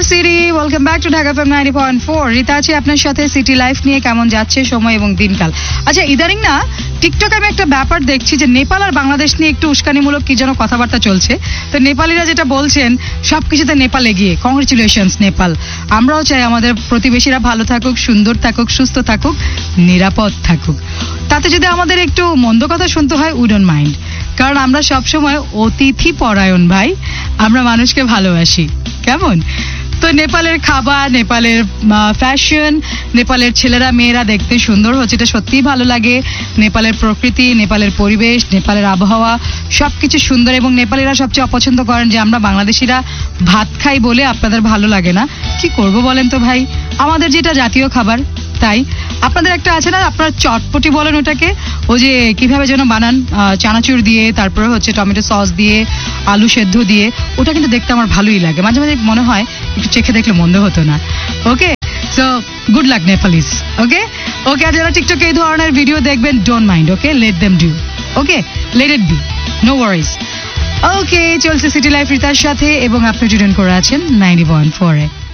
City, welcome back to Dhaka FM 90.4। Rita আছি আপনার সাথে। সিটি লাইফ নিয়ে কেমন যাচ্ছে সময় এবং দিনকাল। আচ্ছা, ইদানিং না টিকটকে আমি একটা ব্যাপার দেখছি যে নেপাল আর বাংলাদেশ নিয়ে একটু উস্কানিমূলক কি যেন কথাবার্তা চলছে। তো নেপালিরা যেটা বলছেন, সবকিছুতে নেপাল এগিয়ে, কংগ্রেচুলেশনস নেপাল। আমরাও চাই আমাদের প্রতিবেশীরা ভালো থাকুক, সুন্দর থাকুক, সুস্থ থাকুক, নিরাপদ থাকুক। তাতে যদি আমাদের একটু মন্দ কথা শুনতে হয়, উই ডোন্ট মাইন্ড, কারণ আমরা সবসময় অতিথি পরায়ণ ভাই, আমরা মানুষকে ভালোবাসি। কেমন? তো নেপালের খাবার, নেপালের ফ্যাশন, নেপালের ছেলেরা মেয়েরা দেখতে সুন্দর হচ্ছে, এটা সত্যিই ভালো লাগে। নেপালের প্রকৃতি, নেপালের পরিবেশ, নেপালের আবহাওয়া সবকিছু সুন্দর। এবং নেপালিরা সবচেয়ে অপছন্দ করেন যে আমরা বাংলাদেশিরা ভাত খাই বলে আপনাদের ভালো লাগে না। কি করব বলেন তো ভাই, আমাদের যেটা জাতীয় খাবার তাই। আপনাদের একটা আছে না, আপনার চটপটি বলেন ওটাকে, ওই যে কিভাবে যেন বানান, চানাচুর দিয়ে, তারপরে হচ্ছে টমেটো সস দিয়ে, আলু সেদ্ধ দিয়ে, ওটা কিন্তু দেখতে আমার ভালোই লাগে। মাঝে মাঝে মনে হয় একটু চেখে দেখলে মন্দ হতো না। ওকে, সো গুড লাক নেপালিস। ওকে ওকে, আর যারা টিকটকে এই ধরনের ভিডিও দেখবেন, don't mind. Okay, let them do. Okay, let it be, no worries. ওকে, চলছে সিটি লাইফ রিতার সাথে এবং আপনি জয়েন করে আছেন 90.4-এ।